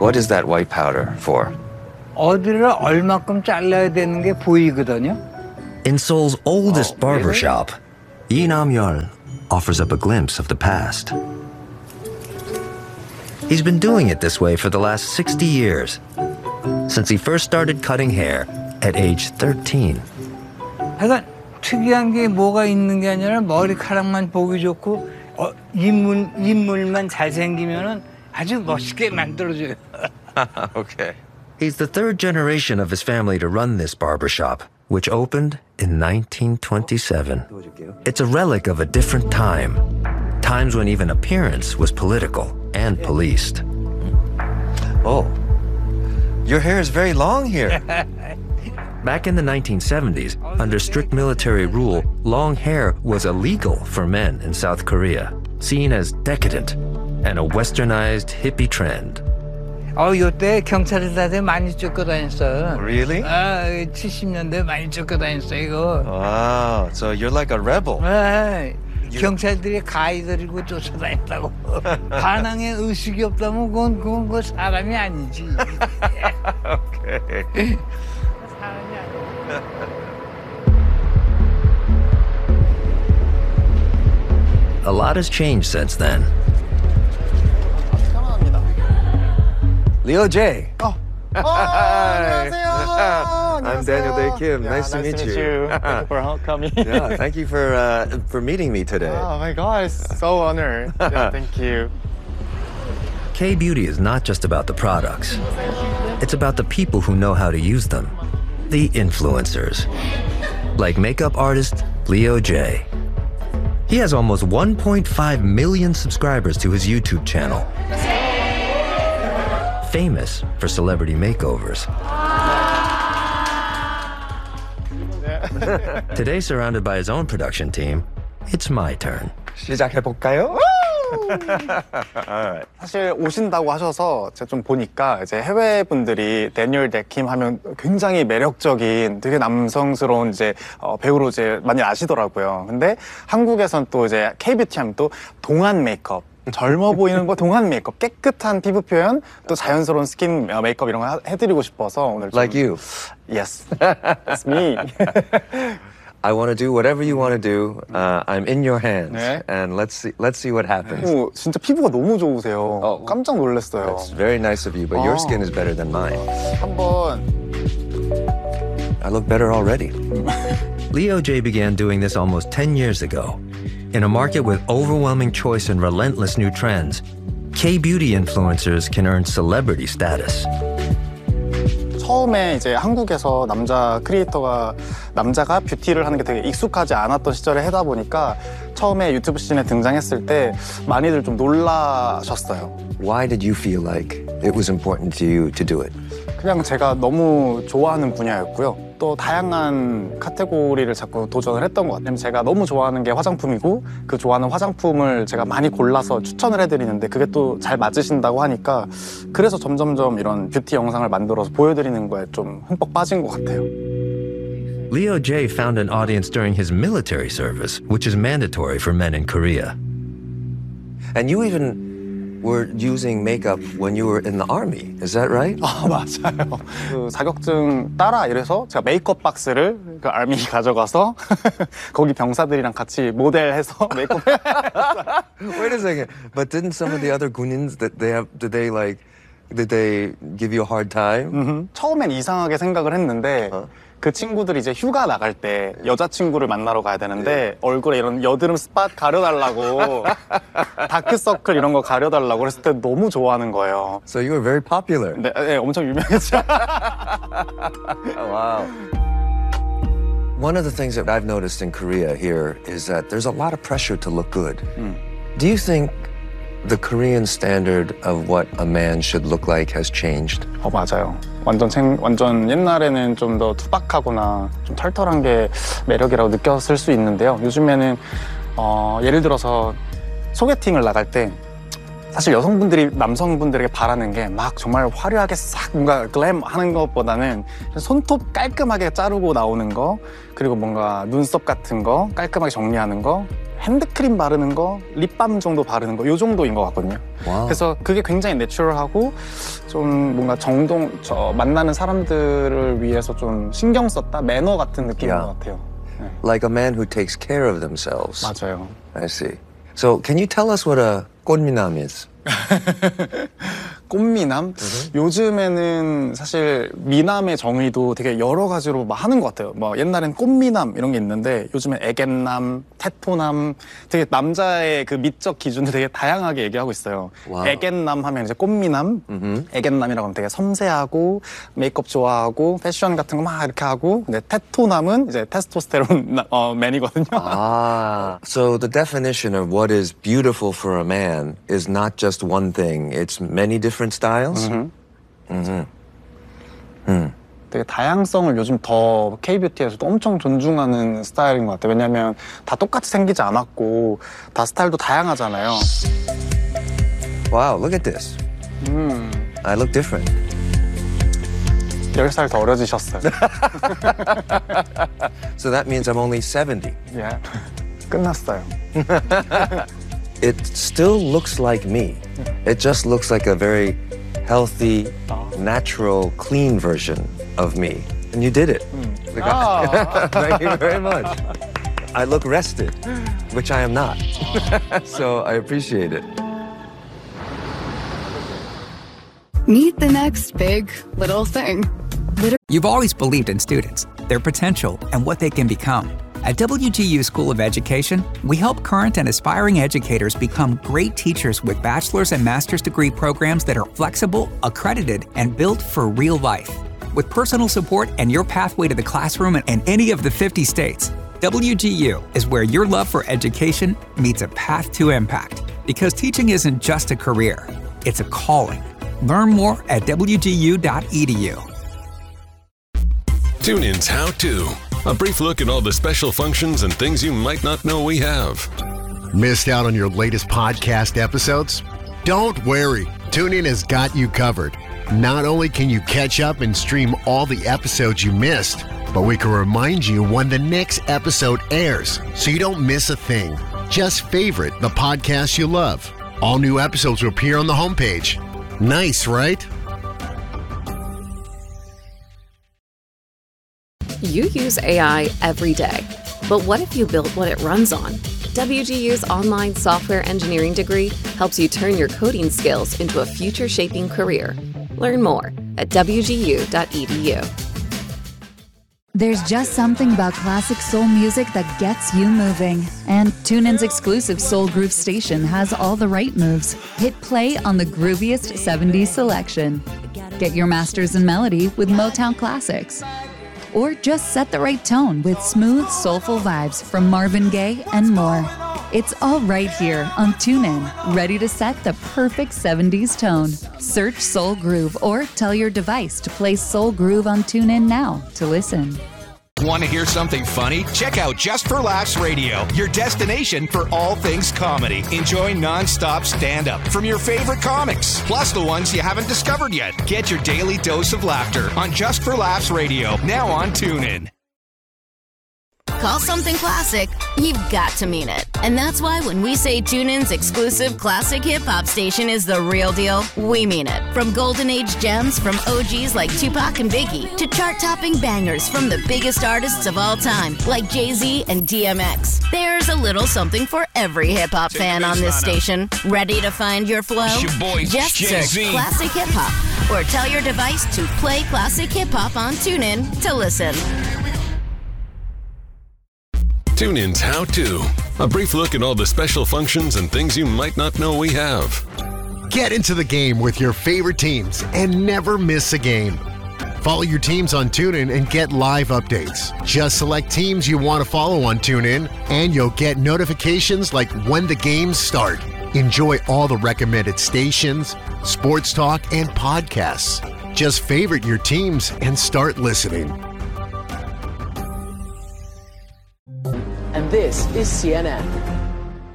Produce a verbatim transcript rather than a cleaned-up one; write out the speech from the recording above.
What is that white powder for? 어디를 얼마큼 잘라야 되는 게 보이거든요. In Seoul's oldest Oh, barbershop, Lee Nam-yeol offers up a glimpse of the past. He's been doing it this way for the last sixty years, since he first started cutting hair at age thirteen. 하여간 특이한 게 뭐가 있는 게 아니라 머리카락만 보기 좋고 어, 인물, 인물만 잘생기면은 아주 멋있게 만들어줘요. Okay. He's the third generation of his family to run this barbershop, which opened in nineteen twenty-seven. It's a relic of a different time, times when even appearance was political and policed. Oh, your hair is very long here. Back in the nineteen seventies, under strict military rule, long hair was illegal for men in South Korea, seen as decadent and a westernized hippie trend. 어, 요때 경찰들한테 많이 쫓겨 다녔어요. Really? 아, 칠십 년대 많이 쫓겨 다녔어, 이거. Wow, so you're like a rebel. 아, 경찰들이 가위 들고 쫓아다녔다고. 반항에 의식이 없다면 그건, 그건 그 사람이 아니지. Okay. 사람이 아니야. A lot has changed since then. Leo J. 어, 안녕하세요. I'm Daniel Day Kim. Yeah, nice to meet you. Thank you for coming. Yeah, thank you for uh, for meeting me today. Oh my God, it's so honored. Yeah, thank you. K-beauty is not just about the products. It's about the people who know how to use them. The influencers. Like makeup artist Leo J. He has almost one point five million subscribers to his YouTube channel. Famous for celebrity makeovers. Today, surrounded by his own production team, it's my turn. 시작해볼까요? Alright. 사실 오신다고 하셔서 제가 좀 보니까 이제 해외 분들이 데니얼 데킴 하면 굉장히 매력적인 되게 남성스러운 이제 어, 배우로 이제 많이 아시더라고요. 근데 한국에선 또 이제 K-뷰티 하면 또 동안 메이크업. 젊어 보이는 거 동안 메이크업, 깨끗한 피부 표현, 또 자연스러운 스킨 메이크업 이런 거 해드리고 싶어서 오늘 좀... Like you. Yes, that's me. I want to do whatever you want to do. Uh, I'm in your hands, 네. and let's see. Let's see what happens. 오, 진짜 피부가 너무 좋으세요. 어. 깜짝 놀랐어요. It's very nice of you, but your 어. skin is better than mine. 한번 I look better already. Leo J began doing this almost ten years ago. In a market with overwhelming choice and relentless new trends, K-beauty influencers can earn celebrity status. 처음에 이제 한국에서 남자 크리에이터가 남자가 뷰티를 하는 게 되게 익숙하지 않았던 시절에 하다 보니까 처음에 유튜브 씬에 등장했을 때 많이들 좀 놀라셨어요. Why did you feel like it was important to you to do it? 그냥 제가 너무 좋아하는 분야였고요. 또 다양한 카테고리를 자꾸 도전을 했던 것 같아요. 제가 너무 좋아하는 게 화장품이고 그 좋아하는 화장품을 제가 많이 골라서 추천을 해드리는데 그게 또 잘 맞으신다고 하니까 그래서 점점점 이런 뷰티 영상을 만들어서 보여드리는 거에 좀 흠뻑 빠진 것 같아요. Leo J found an audience during his military service, which is mandatory for men in Korea. And you even were using makeup when you were in the army. Is that right? 아, 맞아요. 그 자격증 따라 이래서 제가 메이크업 박스를 그 알미 가져가서 거기 병사들이랑 같이 모델해서 메이크업. Wait a second. But didn't some of the other 군인s that they have did they like did they give you a hard time? 음흠. 처음엔 이상하게 생각을 했는데 어? 그 친구들이 이제 휴가 나갈 때 여자친구를 만나러 가야 되는데 얼굴에 이런 여드름 스팟 가려달라고 다크서클 이런 거 가려달라고 그랬을 때 너무 좋아하는 거예요. So you were very popular. 네, 네 엄청 유명했죠. Oh, wow. One of the things that I've noticed in Korea here is that there's a lot of pressure to look good. 음. Do you think the Korean standard of what a man should look like has changed? 어 맞아요. 완전 생, 완전 옛날에는 좀 더 투박하거나 좀 털털한 게 매력이라고 느꼈을 수 있는데요. 요즘에는 어, 예를 들어서 소개팅을 나갈 때 사실 여성분들이 남성분들에게 바라는 게 막 정말 화려하게 싹 뭔가 글램 하는 것보다는 손톱 깔끔하게 자르고 나오는 거, 그리고 뭔가 눈썹 같은 거 깔끔하게 정리하는 거, 핸드크림 바르는 거, 립밤 정도 바르는 거, 요 정도인 것 같거든요. 와우. 그래서 그게 굉장히 내추럴하고 좀 뭔가 정동, 저 만나는 사람들을 위해서 좀 신경 썼다, 매너 같은 느낌인 Yeah. 것 같아요. 네. Like a man who takes care of themselves. 맞아요. I see. So can you tell us what a 꽃미남 is? 꽃미남? 요즘에는 사실 미남의 정의도 되게 여러 가지로 막 하는 것 같아요. 뭐 옛날엔 꽃미남 이런 게 있는데 요즘엔 애견남, 테토남, 되게 남자의 그 미적 기준도 되게 다양하게 얘기하고 있어요. 와우. 애견남 하면 이제 꽃미남, 음흠. 애견남이라고 하면 되게 섬세하고 메이크업 좋아하고 패션 같은 거 막 이렇게 하고, 근데 테토남은 이제 테스토스테론 나- 어, 맨이거든요. Ah. So the definition of what is beautiful for a man is not just one thing. It's many different styles? 되게 다양성을 요즘 더 K-뷰티에서도 엄청 존중하는 스타일인 것 같아요. 왜냐면 다 똑같이 생기지 않았고 다 스타일도 다양하잖아요. Wow, look at this. 음, I look different. 열 살 더 어려지셨어요. So that means I'm only seventy. 예. 끝났어요. It still looks like me. It just looks like a very healthy, natural, clean version of me. And you did it. 아, Thank you very much. I look rested, which I am not. So I appreciate it. Meet the next big little thing. You've always believed in students, their potential, and what they can become. At W G U School of Education, we help current and aspiring educators become great teachers with bachelor's and master's degree programs that are flexible, accredited, and built for real life. With personal support and your pathway to the classroom in any of the fifty states, W G U is where your love for education meets a path to impact. Because teaching isn't just a career, it's a calling. Learn more at W G U dot E D U. TuneIn's How To. A brief look at all the special functions and things you might not know we have. Missed out on your latest podcast episodes? Don't worry. TuneIn has got you covered. Not only can you catch up and stream all the episodes you missed, but we can remind you when the next episode airs so you don't miss a thing. Just favorite the podcast you love. All new episodes will appear on the homepage. Nice, right? You use A I every day. But what if you built what it runs on? W G U's online software engineering degree helps you turn your coding skills into a future-shaping career. Learn more at W G U dot E D U. There's just something about classic soul music that gets you moving. And TuneIn's exclusive Soul Groove station has all the right moves. Hit play on the grooviest seventies selection. Get your masters in melody with Motown Classics. Or just set the right tone with smooth, soulful vibes from Marvin Gaye and more. It's all right here on TuneIn, ready to set the perfect seventies tone. Search Soul Groove or tell your device to play Soul Groove on TuneIn now to listen. Want to hear something funny? Check out Just for Laughs Radio, your destination for all things comedy. Enjoy non-stop stand-up from your favorite comics, plus the ones you haven't discovered yet. Get your daily dose of laughter on Just for Laughs Radio, now on TuneIn. Call something classic, you've got to mean it. And that's why when we say TuneIn's exclusive classic hip-hop station is the real deal, we mean it. From golden age gems from O Gs like Tupac and Biggie to chart-topping bangers from the biggest artists of all time like Jay-Z and D M X. There's a little something for every hip-hop fan on this station. Ready to find your flow? It's your boy, Just Jay-Z. search Classic Hip-Hop or tell your device to play Classic Hip-Hop on TuneIn to listen. TuneIn's How To. A brief look at all the special functions and things you might not know we have. Get into the game with your favorite teams and never miss a game. Follow your teams on TuneIn and get live updates. Just select teams you want to follow on TuneIn, and you'll get notifications like when the games start. Enjoy all the recommended stations, sports talk, and podcasts. Just favorite your teams and start listening. And this is C N N.